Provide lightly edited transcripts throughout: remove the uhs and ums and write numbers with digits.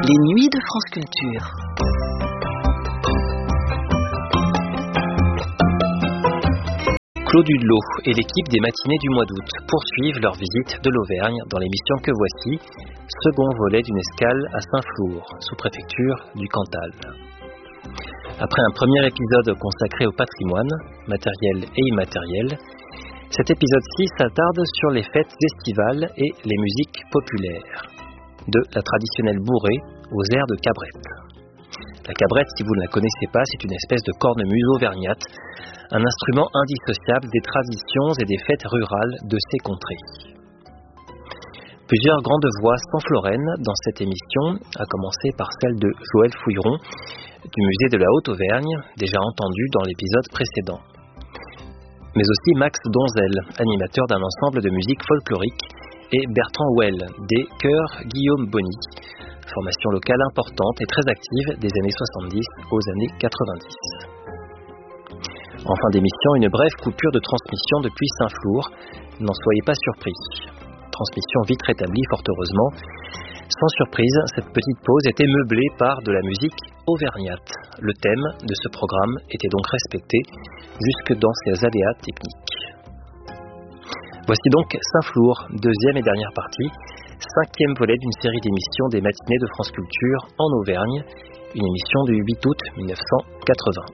Les nuits de France Culture. Claude Hudelot et l'équipe des matinées du mois d'août poursuivent leur visite de l'Auvergne dans l'émission Que voici, second volet d'une escale à Saint-Flour, sous-préfecture du Cantal. Après un premier épisode consacré au patrimoine, matériel et immatériel, cet épisode-ci s'attarde sur les fêtes estivales et les musiques populaires, de la traditionnelle bourrée aux airs de cabrette. La cabrette, si vous ne la connaissez pas, c'est une espèce de cornemuse auvergnate, un instrument indissociable des traditions et des fêtes rurales de ces contrées. Plusieurs grandes voix s'enflorennent dans cette émission, à commencer par celle de Joël Fouilleron, du musée de la Haute-Auvergne, déjà entendu dans l'épisode précédent. Mais aussi Max Donzel, animateur d'un ensemble de musique folklorique, et Bertrand Well, des chœurs Guillaume Bonny, formation locale importante et très active des années 70 aux années 90. En fin d'émission, une brève coupure de transmission depuis Saint-Flour. N'en soyez pas surpris. Transmission vite rétablie, fort heureusement. Sans surprise, cette petite pause était meublée par de la musique auvergnate. Le thème de ce programme était donc respecté jusque dans ses aléas techniques. Voici donc Saint-Flour, deuxième et dernière partie, cinquième volet d'une série d'émissions des matinées de France Culture en Auvergne, une émission du 8 août 1980.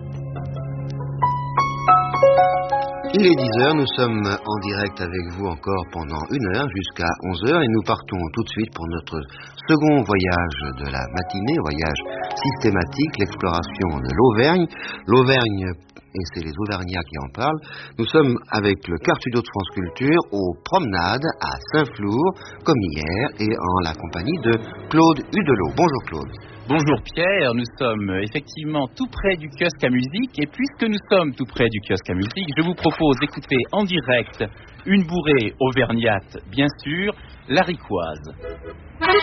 Il est 10h, nous sommes en direct avec vous encore pendant 1 heure jusqu'à 11h et nous partons tout de suite pour notre second voyage de la matinée, voyage systématique, l'exploration de l'Auvergne. L'Auvergne, et c'est les Auvergnats qui en parlent, nous sommes avec le quart studio de France Culture aux promenades à Saint-Flour, comme hier, et en la compagnie de Claude Hudelot. Bonjour Claude. Bonjour Pierre, nous sommes effectivement tout près du kiosque à musique et puisque nous sommes tout près du kiosque à musique, je vous propose d'écouter en direct une bourrée auvergnate, bien sûr, l'Haricoise.